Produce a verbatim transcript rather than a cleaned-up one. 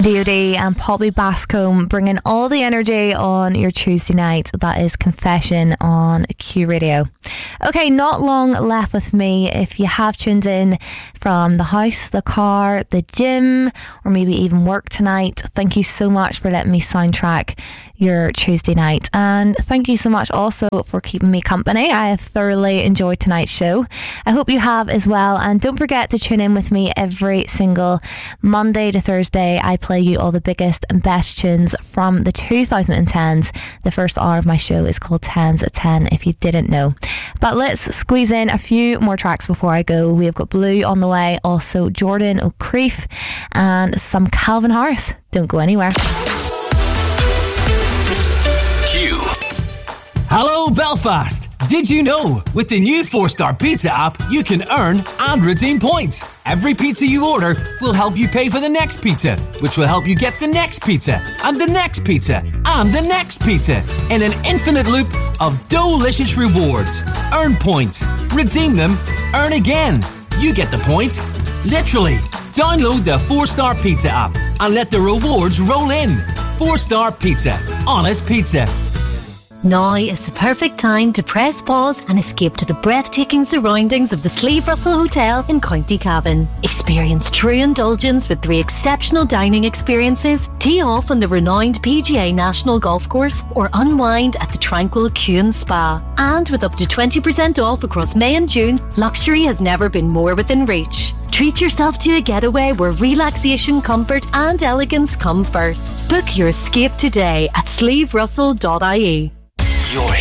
D O D and Poppy Bascombe bringing all the energy on your Tuesday night. That is Confession on Q Radio. Okay, not long left with me. If you have tuned in from the house, the car, the gym, or maybe even work tonight, thank you so much for letting me soundtrack your Tuesday night. And thank you so much also for keeping me company. I have thoroughly enjoyed tonight's show. I hope you have as well. And don't forget to tune in with me every single Monday to Thursday. I play you all the biggest and best tunes from the two thousand tens. The first hour of my show is called Tens at ten, if you didn't know. But let's squeeze in a few more tracks before I go. We've got Blue on the way, also Jordan O'Creef and some Calvin Harris. Don't go anywhere. Hello Belfast! Did you know with the new four star Pizza app you can earn and redeem points? Every pizza you order will help you pay for the next pizza, which will help you get the next pizza and the next pizza and the next pizza in an infinite loop of delicious rewards. Earn points, redeem them, earn again. You get the point. Literally. Download the four star Pizza app and let the rewards roll in. four star Pizza. Honest pizza. Now is the perfect time to press pause and escape to the breathtaking surroundings of the Slieve Russell Hotel in County Cavan. Experience true indulgence with three exceptional dining experiences, tee off on the renowned P G A National Golf Course, or unwind at the tranquil Kuhn Spa. And with up to twenty percent off across May and June, luxury has never been more within reach. Treat yourself to a getaway where relaxation, comfort and elegance come first. Book your escape today at sleeve russell dot I E. You're